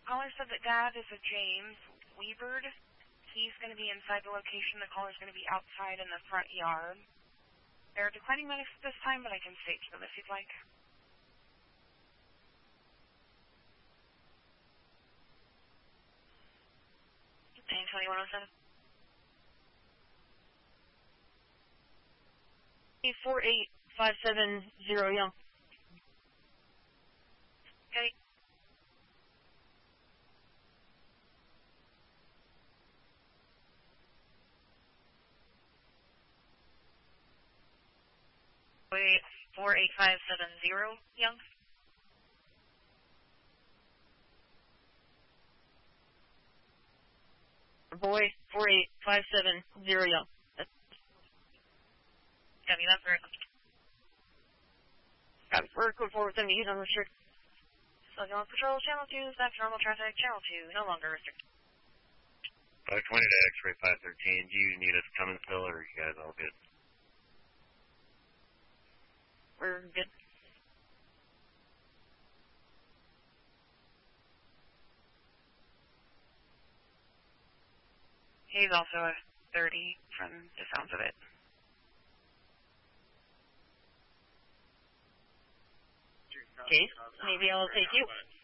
Caller said that Dad is a James Weebird. He's going to be inside the location. The caller's going to be outside in the front yard. They're declining medics at this time, but I can state to them if you'd like. And 2107. 48570 Young. Okay. Wait, 48570 Young. Boy, 48570 Young. Copy that, correct. Copy. We're code 470, he's unrestricted. Southern on patrol, channel 2, back to normal traffic, channel 2, no longer restricted. 520 to X-ray 513, do you need us coming still, or are you guys all good? We're good. He's also a 30 from the sounds of it. Okay, maybe I'll take you.